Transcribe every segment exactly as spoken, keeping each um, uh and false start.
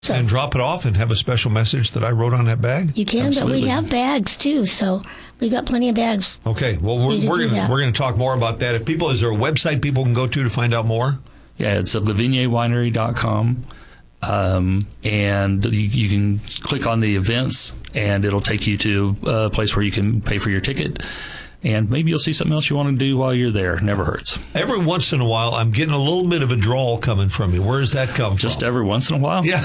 So and drop it off and have a special message that I wrote on that bag? You can, Absolutely. but we have bags, too, so we got plenty of bags. Okay, well, we're, we're going we're to talk more about that. If people, is there a website people can go to to find out more? Yeah, it's at Lavigne Winery dot com. Um, and you, you can click on the events, and it'll take you to a place where you can pay for your ticket. And maybe you'll see something else you want to do while you're there. Never hurts. Every once in a while, I'm getting a little bit of a drawl coming from you. Where does that come Just from? every once in a while? Yeah.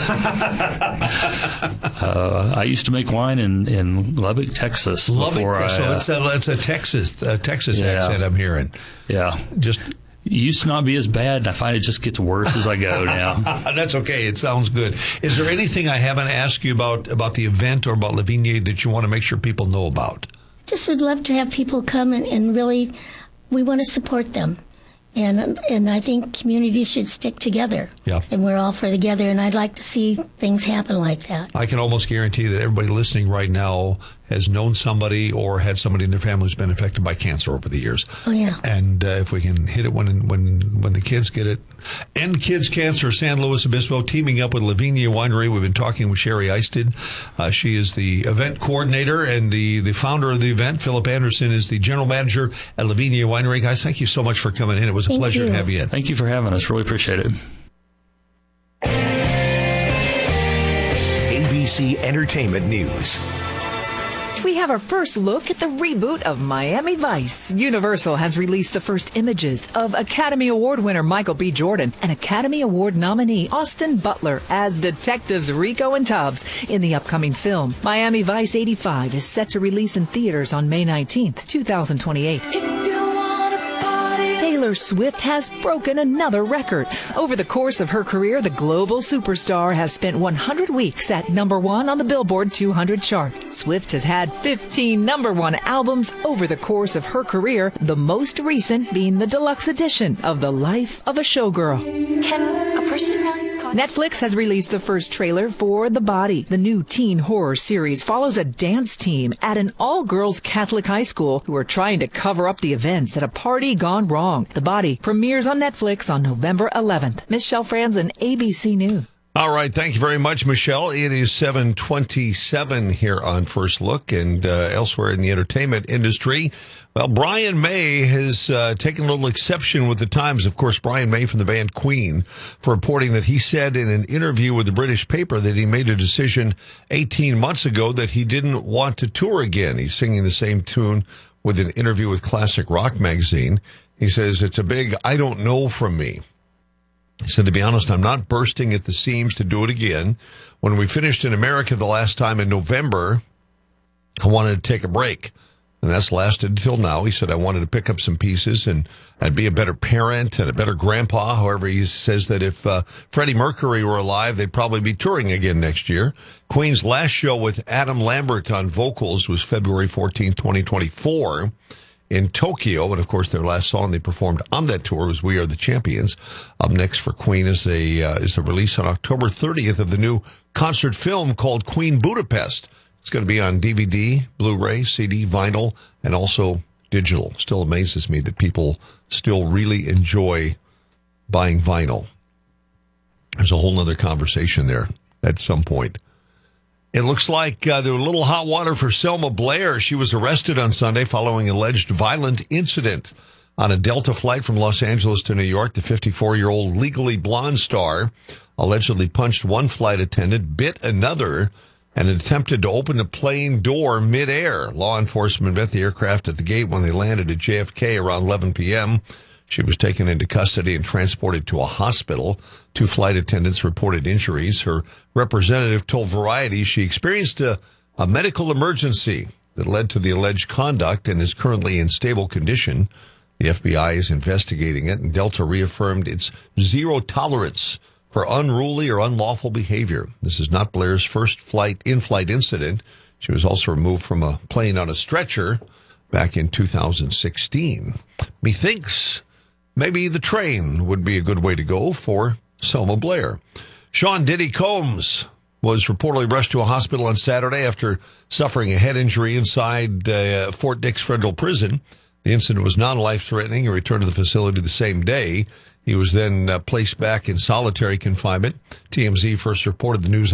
uh, I used to make wine in, in Lubbock, Texas. Lubbock, before I, so uh, it's a, it's a Texas uh, Texas yeah. accent I'm hearing. Yeah. Just... It used to not be as bad, and I find it just gets worse as I go now. That's okay. It sounds good. Is there anything I haven't asked you about, about the event or about Lavigne that you want to make sure people know about? Just would love to have people come and, and really, we want to support them. And and I think communities should stick together. Yeah. And we're all for together, and I'd like to see things happen like that. I can almost guarantee that everybody listening right now has known somebody or had somebody in their family who's been affected by cancer over the years. Oh, yeah. And uh, if we can hit it when when when the kids get it. End Kids Cancer, San Luis Obispo, teaming up with Lavigne Winery. We've been talking with Sherry Eisted. Uh, she is the event coordinator and the, the founder of the event. Philip Anderson is the general manager at Lavigne Winery. Guys, thank you so much for coming in. It was a Thank pleasure you. to have you in. Thank you for having us. Really appreciate it. A B C Entertainment News. We have our first look at the reboot of Miami Vice. Universal has released the first images of Academy Award winner Michael B. Jordan and Academy Award nominee Austin Butler as detectives Rico and Tubbs in the upcoming film. Miami Vice eighty-five is set to release in theaters on May nineteenth, twenty twenty-eight. Taylor Swift has broken another record. Over the course of her career, the global superstar has spent one hundred weeks at number one on the Billboard two hundred chart. Swift has had fifteen number one albums over the course of her career, the most recent being the deluxe edition of The Life of a Showgirl. Can a person really? Netflix has released the first trailer for The Body. The new teen horror series follows a dance team at an all-girls Catholic high school who are trying to cover up the events at a party gone wrong. The Body premieres on Netflix on November eleventh. Michelle Franzen, A B C News. All right. Thank you very much, Michelle. It is seven twenty-seven here on First Look and uh, elsewhere in the entertainment industry. Well, Brian May has uh, taken a little exception with the Times. Of course, Brian May from the band Queen for reporting that he said in an interview with the British paper that he made a decision eighteen months ago that he didn't want to tour again. He's singing the same tune with an interview with Classic Rock magazine. He says, it's a big I don't know from me. He said, to be honest, I'm not bursting at the seams to do it again. When we finished in America the last time in November, I wanted to take a break. And that's lasted until now. He said, I wanted to pick up some pieces and, and be a better parent and a better grandpa. However, he says that if uh, Freddie Mercury were alive, they'd probably be touring again next year. Queen's last show with Adam Lambert on vocals was February fourteenth, twenty twenty-four. In Tokyo, and of course their last song they performed on that tour was "We Are the Champions." Up next for Queen is a uh, is the release on October thirtieth of the new concert film called Queen Budapest. It's going to be on D V D, Blu-ray, C D, vinyl, and also digital. Still amazes me that people still really enjoy buying vinyl. There's a whole nother conversation there at some point. It looks like uh, there was a little hot water for Selma Blair. She was arrested on Sunday following alleged violent incident on a Delta flight from Los Angeles to New York. The fifty-four-year-old Legally Blonde star allegedly punched one flight attendant, bit another, and attempted to open the plane door midair. Law enforcement met the aircraft at the gate when they landed at J F K around eleven p.m. She was taken into custody and transported to a hospital. Two flight attendants reported injuries. Her representative told Variety she experienced a, a medical emergency that led to the alleged conduct and is currently in stable condition. The F B I is investigating it, and Delta reaffirmed its zero tolerance for unruly or unlawful behavior. This is not Blair's first flight in-flight incident. She was also removed from a plane on a stretcher back in two thousand sixteen. Methinks maybe the train would be a good way to go for Selma Blair. Sean Diddy Combs was reportedly rushed to a hospital on Saturday after suffering a head injury inside uh, Fort Dix Federal Prison. The incident was non-life-threatening and returned to the facility the same day. He was then uh, placed back in solitary confinement. T M Z first reported the news